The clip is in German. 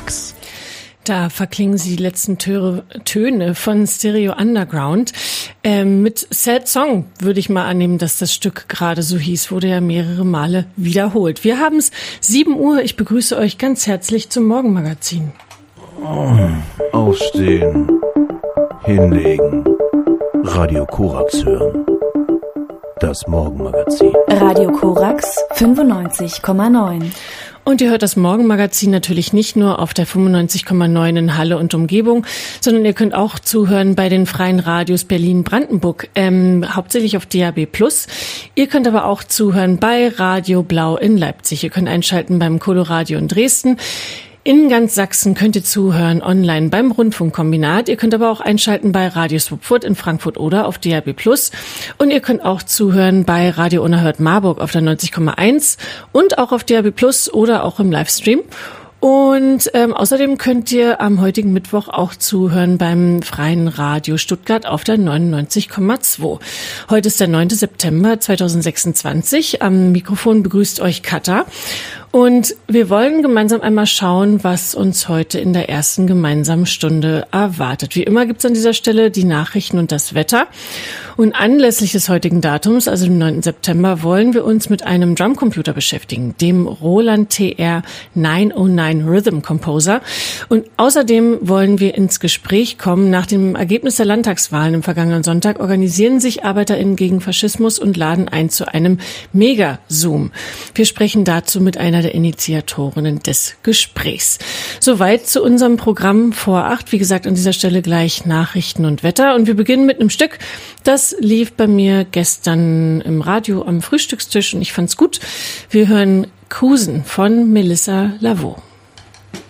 Korax. Da verklingen sie die letzten Töne von Stereo Underground. Mit Sad Song würde ich mal annehmen, dass das Stück gerade so hieß, wurde ja mehrere Male wiederholt. Wir haben es 7 Uhr. Ich begrüße euch ganz herzlich zum Morgenmagazin. Aufstehen, hinlegen, Radio Korax hören. Das Morgenmagazin. Radio Korax 95,9. Und ihr hört das Morgenmagazin natürlich nicht nur auf der 95,9 in Halle und Umgebung, sondern ihr könnt auch zuhören bei den freien Radios Berlin-Brandenburg, hauptsächlich auf DAB+. Ihr könnt aber auch zuhören bei Radio Blau in Leipzig. Ihr könnt einschalten beim Coloradio in Dresden. In ganz Sachsen könnt ihr zuhören online beim Rundfunkkombinat. Ihr könnt aber auch einschalten bei Radio Swupfurt in Frankfurt oder auf DAB+. Und ihr könnt auch zuhören bei Radio Unerhört Marburg auf der 90,1 und auch auf DAB+ oder auch im Livestream. Und außerdem könnt ihr am heutigen Mittwoch auch zuhören beim Freien Radio Stuttgart auf der 99,2. Heute ist der 9. September 2026. Am Mikrofon begrüßt euch Katha. Und wir wollen gemeinsam einmal schauen, was uns heute in der ersten gemeinsamen Stunde erwartet. Wie immer gibt's an dieser Stelle die Nachrichten und das Wetter. Und anlässlich des heutigen Datums, also dem 9. September, wollen wir uns mit einem Drumcomputer beschäftigen, dem Roland TR 909 Rhythm Composer. Und außerdem wollen wir ins Gespräch kommen. Nach dem Ergebnis der Landtagswahlen im vergangenen Sonntag organisieren sich ArbeiterInnen gegen Faschismus und laden ein zu einem Mega-Zoom. Wir sprechen dazu mit einer der Initiatorinnen des Gesprächs. Soweit zu unserem Programm vor 8. Wie gesagt, an dieser Stelle gleich Nachrichten und Wetter. Und wir beginnen mit einem Stück, das lief bei mir gestern im Radio am Frühstückstisch und ich fand's gut. Wir hören Kusen von Melissa Lavo.